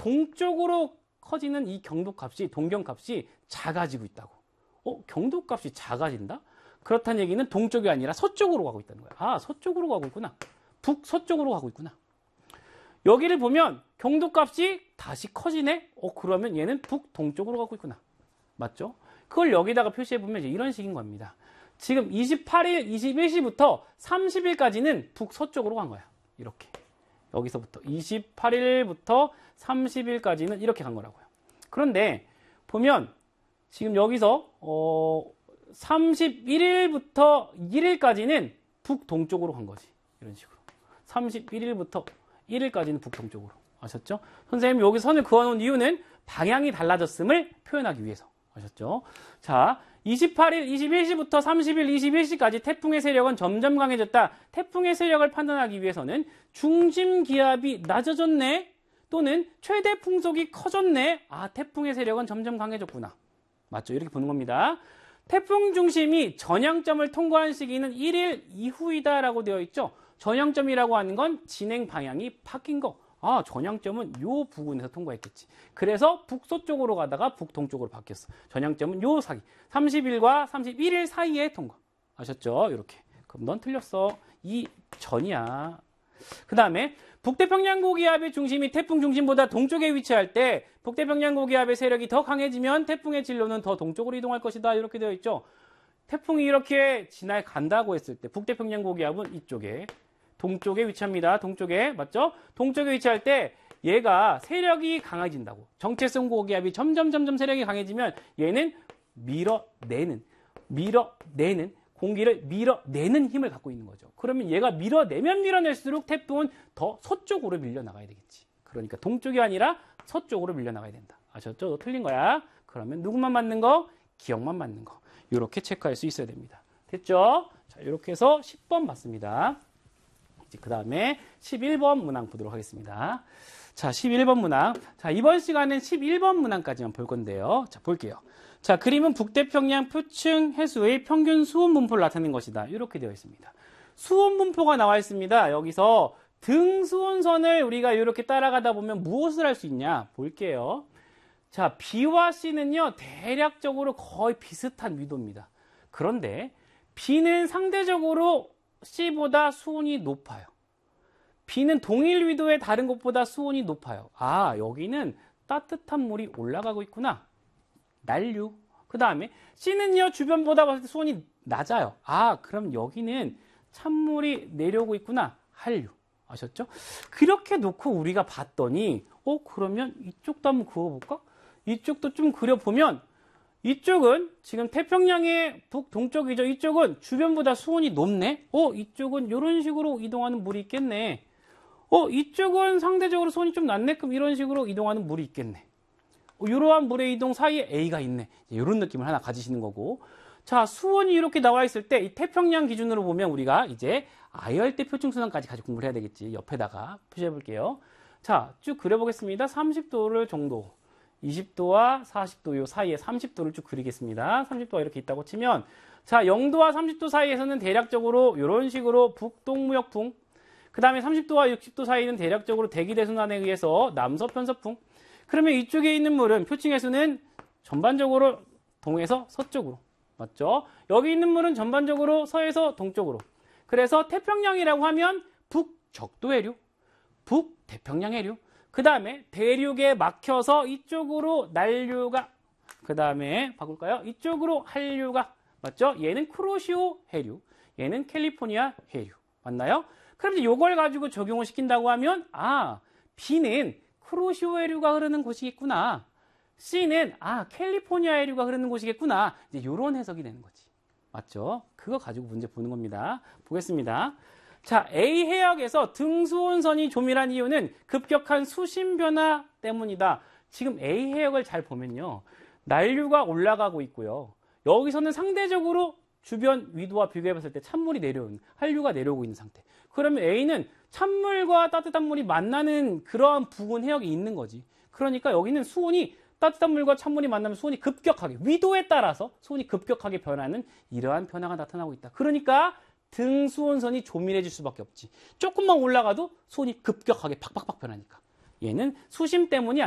동쪽으로 커지는 이 경도값이, 동경값이 작아지고 있다고. 경도값이 작아진다? 그렇다는 얘기는 동쪽이 아니라 서쪽으로 가고 있다는 거야. 아, 서쪽으로 가고 있구나. 북서쪽으로 가고 있구나. 여기를 보면 경도값이 다시 커지네? 그러면 얘는 북동쪽으로 가고 있구나. 맞죠? 그걸 여기다가 표시해보면 이제 이런 식인 겁니다. 지금 28일, 21시부터 30일까지는 북서쪽으로 간 거야. 이렇게. 여기서부터 28일부터 30일까지는 이렇게 간 거라고요. 그런데 보면 지금 여기서 31일부터 1일까지는 북동쪽으로 간 거지. 이런 식으로. 31일부터 1일까지는 북동쪽으로. 아셨죠? 선생님이 여기 선을 그어놓은 이유는 방향이 달라졌음을 표현하기 위해서. 아셨죠? 자, 28일, 21시부터 30일, 21시까지 태풍의 세력은 점점 강해졌다. 태풍의 세력을 판단하기 위해서는 중심 기압이 낮아졌네? 또는 최대 풍속이 커졌네? 아, 태풍의 세력은 점점 강해졌구나. 맞죠? 이렇게 보는 겁니다. 태풍 중심이 전향점을 통과한 시기는 1일 이후이다 라고 되어 있죠. 전향점이라고 하는 건 진행 방향이 바뀐 거. 아, 전향점은 요 부근에서 통과했겠지. 그래서 북서쪽으로 가다가 북동쪽으로 바뀌었어. 전향점은 요 사이. 30일과 31일 사이에 통과. 아셨죠? 이렇게. 그럼 넌 틀렸어. 이 전이야. 그 다음에 북태평양 고기압의 중심이 태풍 중심보다 동쪽에 위치할 때 북태평양 고기압의 세력이 더 강해지면 태풍의 진로는 더 동쪽으로 이동할 것이다. 이렇게 되어 있죠. 태풍이 이렇게 지나간다고 했을 때 북태평양 고기압은 이쪽에 동쪽에 위치합니다. 동쪽에. 맞죠? 동쪽에 위치할 때 얘가 세력이 강해진다고. 정체성 고기압이 점점 세력이 강해지면 얘는 밀어내는 공기를 밀어내는 힘을 갖고 있는 거죠. 그러면 얘가 밀어내면 밀어낼수록 태풍은 더 서쪽으로 밀려나가야 되겠지. 그러니까 동쪽이 아니라 서쪽으로 밀려나가야 된다. 아셨죠? 너 틀린 거야. 그러면 누구만 맞는 거? 기억만 맞는 거. 이렇게 체크할 수 있어야 됩니다. 됐죠? 자, 이렇게 해서 10번 맞습니다. 그 다음에 11번 문항 보도록 하겠습니다. 자, 11번 문항. 자, 이번 시간은 11번 문항까지만 볼 건데요. 자, 볼게요. 자, 그림은 북태평양 표층 해수의 평균 수온 분포를 나타낸 것이다. 이렇게 되어 있습니다. 수온 분포가 나와 있습니다. 여기서 등수온선을 우리가 이렇게 따라가다 보면 무엇을 할 수 있냐? 볼게요. 자, B와 C는요, 대략적으로 거의 비슷한 위도입니다. 그런데 B는 상대적으로 C보다 수온이 높아요. B는 동일 위도의 다른 곳보다 수온이 높아요. 아, 여기는 따뜻한 물이 올라가고 있구나. 난류. 그 다음에 C는요, 주변보다 봤을 때 수온이 낮아요. 아, 그럼 여기는 찬물이 내려오고 있구나. 한류. 아셨죠? 그렇게 놓고 우리가 봤더니 그러면 이쪽도 한번 그어볼까? 이쪽도 좀 그려보면 이쪽은 지금 태평양의 북동쪽이죠. 이쪽은 주변보다 수온이 높네. 이쪽은 이런 식으로 이동하는 물이 있겠네. 이쪽은 상대적으로 수온이 좀 낮네. 그럼 이런 식으로 이동하는 물이 있겠네. 이러한 물의 이동 사이에 A가 있네. 이런 느낌을 하나 가지시는 거고. 자, 수온이 이렇게 나와 있을 때 이 태평양 기준으로 보면 우리가 이제 아열대 표층순환까지 같이 공부를 해야 되겠지. 옆에다가 표시해 볼게요. 자, 쭉 그려보겠습니다. 30도를 정도. 20도와 40도 요 사이에 30도를 쭉 그리겠습니다. 30도가 이렇게 있다고 치면 자, 0도와 30도 사이에서는 대략적으로 이런 식으로 북동무역풍, 그 다음에 30도와 60도 사이는 대략적으로 대기대순환에 의해서 남서편서풍. 그러면 이쪽에 있는 물은 표층에서는 전반적으로 동에서 서쪽으로. 맞죠? 여기 있는 물은 전반적으로 서에서 동쪽으로. 그래서 태평양이라고 하면 북적도 해류, 북태평양 해류. 그 다음에 대륙에 막혀서 이쪽으로 난류가, 그 다음에 바꿀까요? 이쪽으로 한류가. 맞죠? 얘는 쿠로시오 해류, 얘는 캘리포니아 해류. 맞나요? 그럼 이제 이걸 가지고 적용을 시킨다고 하면 B는 쿠로시오 해류가 흐르는 곳이겠구나. C는 캘리포니아 해류가 흐르는 곳이겠구나. 이제 이런 해석이 되는 거지. 맞죠? 그거 가지고 문제 보는 겁니다. 보겠습니다. 자, A 해역에서 등수온선이 조밀한 이유는 급격한 수심 변화 때문이다. 지금 A 해역을 잘 보면요, 난류가 올라가고 있고요. 여기서는 상대적으로 주변 위도와 비교해 봤을 때 찬물이 내려오는, 한류가 내려오고 있는 상태. 그러면 A는 찬물과 따뜻한 물이 만나는 그러한 부근 해역이 있는 거지. 그러니까 여기는 수온이, 따뜻한 물과 찬물이 만나면 수온이 급격하게, 위도에 따라서 수온이 급격하게 변하는 이러한 변화가 나타나고 있다. 그러니까 등수온선이 조밀해질 수밖에 없지. 조금만 올라가도 수온이 급격하게 팍팍팍 변하니까. 얘는 수심 때문이